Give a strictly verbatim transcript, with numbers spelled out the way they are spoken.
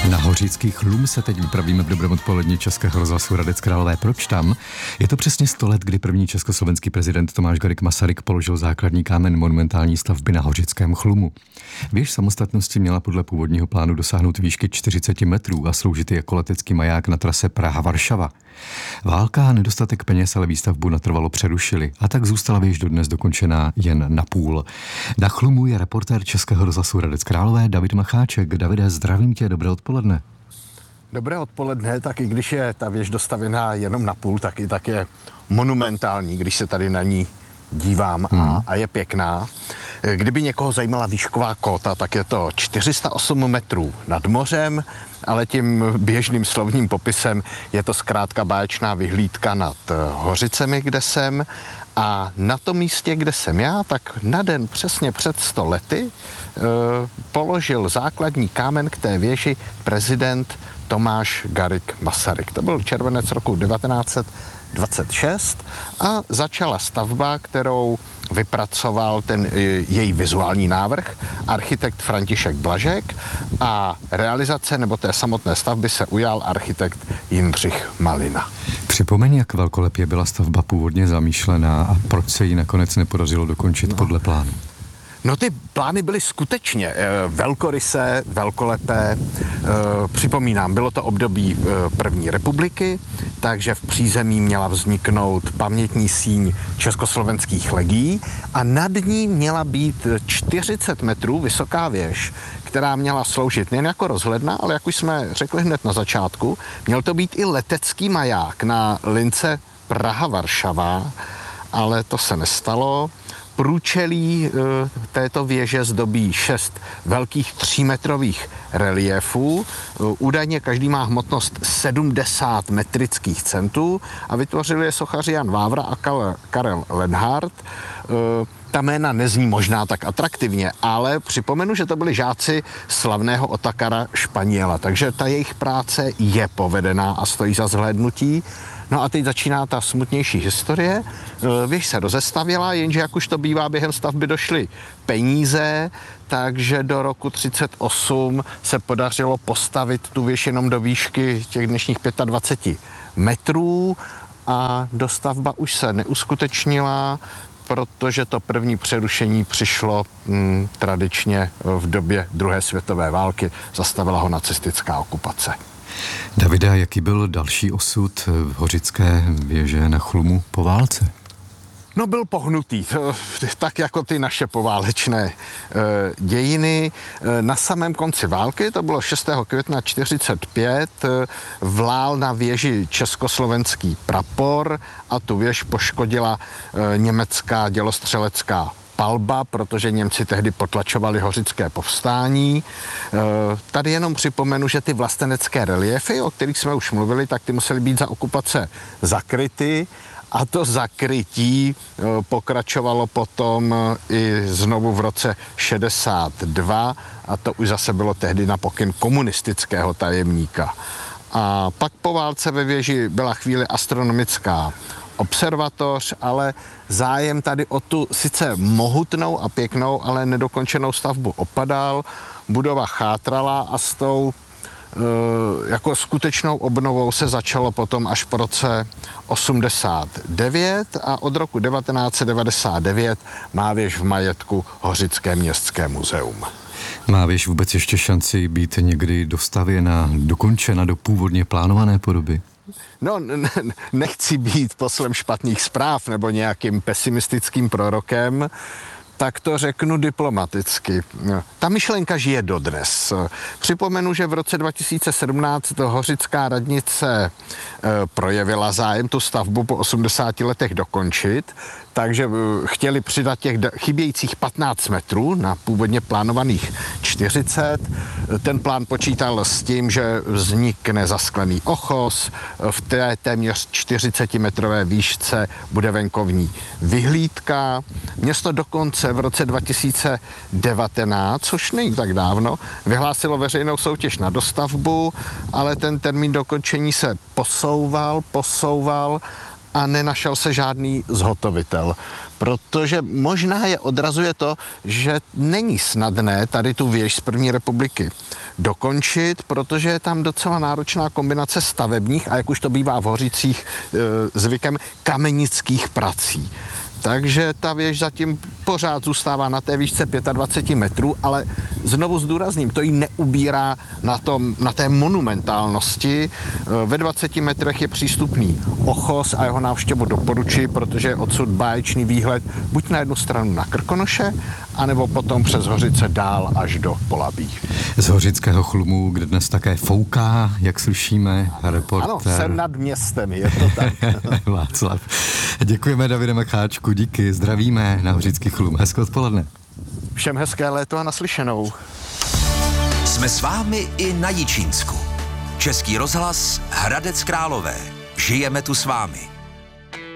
Na Hořický Chlum se teď vypravíme v dobrém odpoledni Českého rozhlasu Hradec Králové. Proč tam? Je to přesně sto let, kdy první československý prezident Tomáš Garrigue Masaryk položil základní kámen monumentální stavby na Hořickém Chlumu. Věž samostatnosti měla podle původního plánu dosáhnout výšky čtyřicet metrů a sloužit jako letecký maják na trase Praha-Varšava. Válka a nedostatek peněz ale výstavbu natrvalo přerušili a tak zůstala věž dodnes dokončená jen na půl. Na Chlumu je reportér Českého rozhlasu Hradec Králové David Macháček. Davide, zdravím tě, dobré odpoledne. Dobré odpoledne, tak i když je ta věž dostavěná jenom na půl, tak i tak je monumentální, když se tady na ní dívám a, hmm. a je pěkná. Kdyby někoho zajímala výšková kóta, tak je to čtyři sta osm metrů nad mořem, ale tím běžným slovním popisem je to zkrátka báječná vyhlídka nad Hořicemi, kde jsem. A na tom místě, kde jsem já, tak na den přesně před sto lety e, položil základní kámen k té věži prezident Tomáš Garrigue Masaryk. To byl červenec roku devatenáct set dvacet šest a začala stavba, kterou vypracoval ten její vizuální návrh architekt František Blažek a realizace nebo té samotné stavby se ujal architekt Jindřich Malina. Připomeň, jak velkolepě byla stavba původně zamýšlená a proč se jí nakonec nepodařilo dokončit no. podle plánu. No ty plány byly skutečně e, velkorysé, velkolepé. E, připomínám, bylo to období e, první republiky, takže v přízemí měla vzniknout pamětní síň československých legií a nad ní měla být čtyřicet metrů vysoká věž, která měla sloužit nejen jako rozhledna, ale jak už jsme řekli hned na začátku, měl to být i letecký maják na lince Praha-Varšava, ale to se nestalo. Průčelí e, této věže zdobí šest velkých třímetrových reliéfů. E, údajně každý má hmotnost sedmdesát metrických centů a vytvořili je sochaři Jan Vávra a Karel Lenhardt. E, ta jména nezní možná tak atraktivně, ale připomenu, že to byli žáci slavného Otakara Španěla, takže ta jejich práce je povedená a stojí za zhlédnutí. No a teď začíná ta smutnější historie. Věž se rozestavěla, jenže jak už to bývá, během stavby došly peníze, takže do roku třicet osm se podařilo postavit tu věž jenom do výšky těch dnešních dvacet pět metrů a dostavba už se neuskutečnila, protože to první přerušení přišlo hm, tradičně v době druhé světové války, zastavila ho nacistická okupace. Davida, jaký byl další osud Hořické věže na Chlumu po válce? No byl pohnutý, tak jako ty naše poválečné dějiny. Na samém konci války, to bylo šestého května čtyřicet pět, vlál na věži československý prapor a tu věž poškodila německá dělostřelecká palba, protože Němci tehdy potlačovali hořické povstání. Tady jenom připomenu, že ty vlastenecké reliéfy, o kterých jsme už mluvili, tak ty musely být za okupace zakryty a to zakrytí pokračovalo potom i znovu v roce šedesát dva a to už zase bylo tehdy na pokyn komunistického tajemníka. A pak po válce ve věži byla chvíli astronomická observatoř, ale zájem tady o tu sice mohutnou a pěknou, ale nedokončenou stavbu opadal, budova chátrala a s tou e, jako skutečnou obnovou se začalo potom až po roce osmdesát devět a od roku devatenáct set devadesát devět má věž v majetku Hořické městské muzeum. Má věž vůbec ještě šanci být někdy dostavěna, dokončena do původně plánované podoby? No, nechci být poslem špatných zpráv nebo nějakým pesimistickým prorokem, tak to řeknu diplomaticky. Ta myšlenka žije dodnes. Připomenu, že v roce dva tisíce sedmnáct Hořická radnice projevila zájem tu stavbu po osmdesáti letech dokončit, takže chtěli přidat těch chybějících patnáct metrů na původně plánovaných čtyřicet. Ten plán počítal s tím, že vznikne zasklený ochos, v té téměř čtyřicetimetrové výšce bude venkovní vyhlídka. Město dokonce v roce dva tisíce devatenáct, což není tak dávno, vyhlásilo veřejnou soutěž na dostavbu, ale ten termín dokončení se posouval, posouval a nenašel se žádný zhotovitel. Protože možná je odrazuje to, že není snadné tady tu věž z první republiky dokončit, protože je tam docela náročná kombinace stavebních a jak už to bývá v Hořicích e, zvykem, kamenických prací. Takže ta věž zatím pořád zůstává na té výšce dvacet pět metrů, ale znovu zdůrazním, to ji neubírá na, tom, na té monumentálnosti. Ve dvaceti metrech je přístupný Ochos a jeho návštěvu doporučuji, protože je odsud báječný výhled buď na jednu stranu na Krkonoše, anebo potom přes Hořice dál až do Polabí. Z Hořického Chlumu, kde dnes také fouká, jak slyšíme, reportér. Ano, jsem nad městem, je to tak. Václav. Děkujeme, Davide Macháčku, díky, zdravíme na Hořický Chlum. Hezké odpoledne. Všem hezké léto a naslyšenou. Jsme s vámi i na Jičínsku. Český rozhlas Hradec Králové. Žijeme tu s vámi.